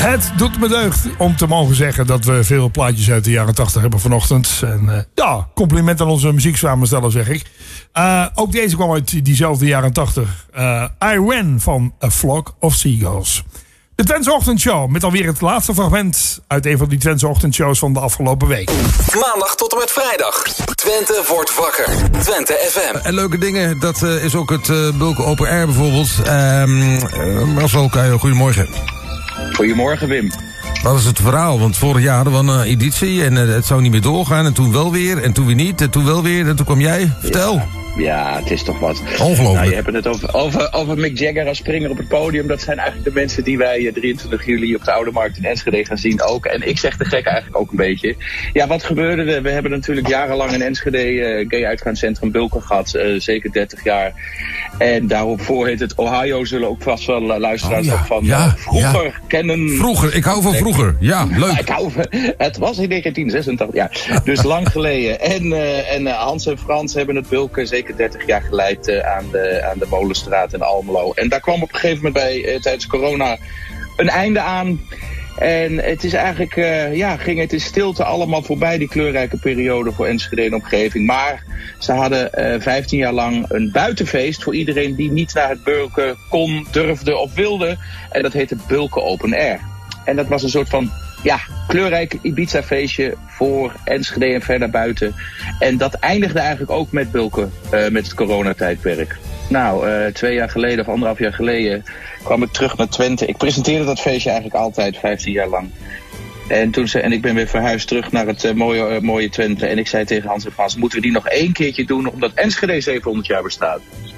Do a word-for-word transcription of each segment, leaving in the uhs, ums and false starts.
Het doet me deugd om te mogen zeggen dat we veel plaatjes uit de jaren tachtig hebben vanochtend. En uh, ja, compliment aan onze muzieksamensteller, zeg ik. Uh, ook deze kwam uit diezelfde jaren tachtig. Uh, I Ran van A Flock of Seagulls. De Twentse Ochtendshow met alweer het laatste fragment uit een van die Twentse ochtendshows van de afgelopen week. Maandag tot en met vrijdag. Twente wordt wakker. Twente F M. En leuke dingen, dat uh, is ook het uh, Bulken Open Air bijvoorbeeld. Um, uh, Marcel Kuijer, goedemorgen. Goedemorgen, Wim. Wat is het verhaal? Want vorig jaar hadden we een editie en uh, het zou niet meer doorgaan. En toen wel weer, en toen weer niet, en toen wel weer. En toen kwam jij. Vertel. Ja. Ja, het is toch wat. Ongelooflijk. Nou, je hebt het over, over, over Mick Jagger als springer op het podium. Dat zijn eigenlijk de mensen die wij drieëntwintig juli op de Oude Markt in Enschede gaan zien ook. En ik zeg de gek eigenlijk ook een beetje. Ja, wat gebeurde er? We hebben natuurlijk jarenlang in Enschede uh, gay uitgaanscentrum Bulken gehad. Uh, zeker dertig jaar. En daarvoor heet het Ohio. Zullen ook vast wel uh, luisteraars oh, ja. van ja, uh, vroeger ja. kennen. Vroeger, ik hou van vroeger. Ja, leuk. Ja, ik hou van, het was in negentien zesentachtig, ja. Dus lang geleden. En, uh, en uh, Hans en Frans hebben het Bulken zeker dertig jaar geleid uh, aan, de, aan de Molenstraat in Almelo. En daar kwam op een gegeven moment bij, uh, tijdens corona, een einde aan. En het is eigenlijk, uh, ja, ging het in stilte allemaal voorbij, die kleurrijke periode voor Enschede en omgeving. Maar ze hadden uh, vijftien jaar lang een buitenfeest voor iedereen die niet naar het Bulken kon, durfde of wilde. En dat heette Bulken Open Air. En dat was een soort van, ja, kleurrijk Ibiza-feestje voor Enschede en verder buiten. En dat eindigde eigenlijk ook met Bulken, uh, met het coronatijdperk. Nou, uh, twee jaar geleden of anderhalf jaar geleden kwam ik terug naar Twente. Ik presenteerde dat feestje eigenlijk altijd, vijftien jaar lang. En, toen ze, en ik ben weer verhuisd terug naar het uh, mooie, uh, mooie Twente. En ik zei tegen Hans en Frans, moeten we die nog één keertje doen, omdat Enschede zevenhonderd jaar bestaat?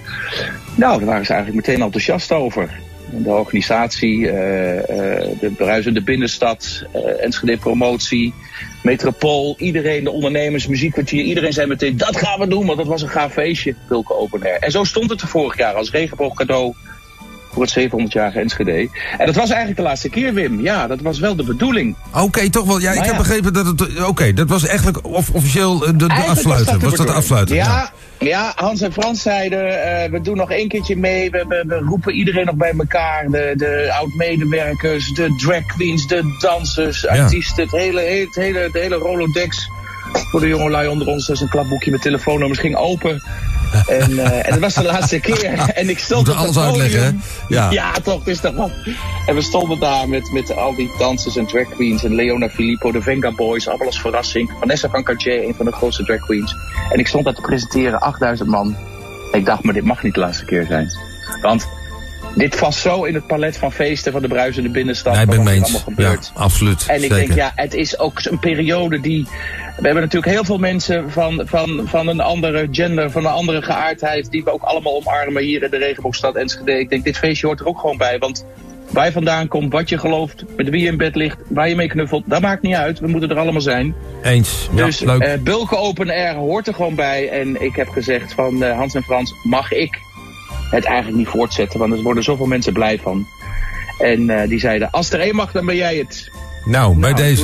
Nou, daar waren ze eigenlijk meteen enthousiast over. De organisatie, uh, uh, de bruisende binnenstad, uh, Enschede promotie, Metropool, iedereen, de ondernemers, muziekkwartier, iedereen zei meteen, dat gaan we doen, want dat was een gaaf feestje, Bulken Open Air. En zo stond het er vorig jaar als regenboogcadeau voor het zevenhonderdjarige Enschede. En dat was eigenlijk de laatste keer, Wim. Ja, dat was wel de bedoeling. Oké, okay, toch wel. Ja, ik nou, heb ja. begrepen dat het... Oké, okay, dat was eigenlijk of, officieel de, de afsluiten. Was dat, was dat de afsluiten? Ja, ja. Ja, Hans en Frans zeiden, uh, we doen nog één keertje mee. We, we, we roepen iedereen nog bij elkaar. De, de oud-medewerkers, de drag queens, de dansers, ja. artiesten. Het hele, het hele, de hele Rolodex. Voor de jongelui onder ons, dus een klapboekje met telefoonnummers ging open. En, uh, en dat was de laatste keer. En ik stond op alles uitleggen, hè? Ja. ja, toch, het is toch wat. En we stonden daar met, met al die dansers en drag queens. En Leona Filippo, de Venga Boys, allemaal als verrassing. Vanessa van Cartier, een van de grootste drag queens. En ik stond daar te presenteren, achtduizend man. En ik dacht, maar dit mag niet de laatste keer zijn. Want dit vast zo in het palet van feesten van de bruisende binnenstad. Nee, ben wat er allemaal gebeurt. Ja, absoluut. En ik zeker. denk, ja, het is ook een periode die... We hebben natuurlijk heel veel mensen van, van, van een andere gender, van een andere geaardheid, die we ook allemaal omarmen hier in de regenboogstad Enschede. Ik denk, dit feestje hoort er ook gewoon bij, want waar je vandaan komt, wat je gelooft, met wie je in bed ligt, waar je mee knuffelt, dat maakt niet uit. We moeten er allemaal zijn. Eens, ja, dus leuk. Uh, Bulken Open Air hoort er gewoon bij. En ik heb gezegd van uh, Hans en Frans, mag ik het eigenlijk niet voortzetten, want er worden zoveel mensen blij van. En uh, die zeiden, als er één mag, dan ben jij het. Nou, bij nou, deze.